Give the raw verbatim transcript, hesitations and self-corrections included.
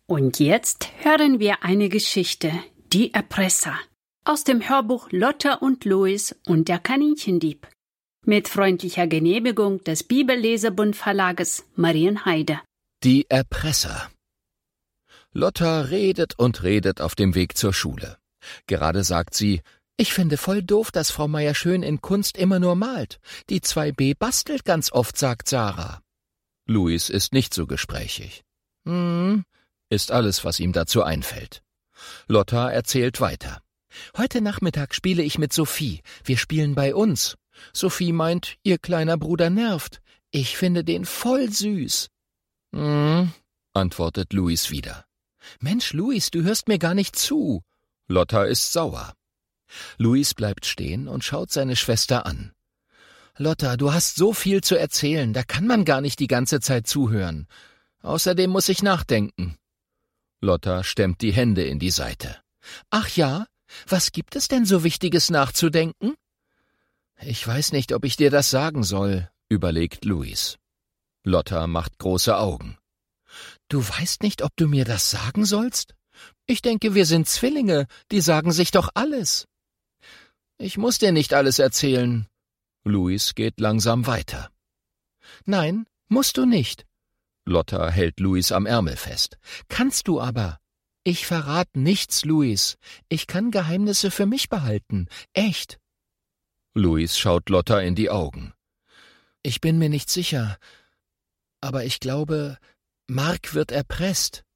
Und jetzt hören wir eine Geschichte, die Erpresser, aus dem Hörbuch Lotta und Louis und der Kaninchendieb. Mit freundlicher Genehmigung des Bibellesebund Verlages Marienheide. Die Erpresser. Lotta redet und redet auf dem Weg zur Schule. Gerade sagt sie, ich finde voll doof, dass Frau Meier-Schön in Kunst immer nur malt. Die zwei b bastelt ganz oft, sagt Sarah. Louis ist nicht so gesprächig. Hm, ist alles, was ihm dazu einfällt. Lotta erzählt weiter. Heute Nachmittag spiele ich mit Sophie. Wir spielen bei uns. Sophie meint, ihr kleiner Bruder nervt. Ich finde den voll süß. Hm, antwortet Louis wieder. Mensch, Louis, du hörst mir gar nicht zu. Lotta ist sauer. Louis bleibt stehen und schaut seine Schwester an. Lotta, du hast so viel zu erzählen, da kann man gar nicht die ganze Zeit zuhören. Außerdem muss ich nachdenken. Lotta stemmt die Hände in die Seite. Ach ja? Was gibt es denn so Wichtiges nachzudenken? Ich weiß nicht, ob ich dir das sagen soll, überlegt Louis. Lotta macht große Augen. Du weißt nicht, ob du mir das sagen sollst? Ich denke, wir sind Zwillinge, die sagen sich doch alles. Ich muss dir nicht alles erzählen. Louis geht langsam weiter. Nein, musst du nicht. Lotta hält Louis am Ärmel fest. Kannst du aber. Ich verrat nichts, Louis. Ich kann Geheimnisse für mich behalten. Echt. Louis schaut Lotta in die Augen. Ich bin mir nicht sicher, aber ich glaube, Mark wird erpresst.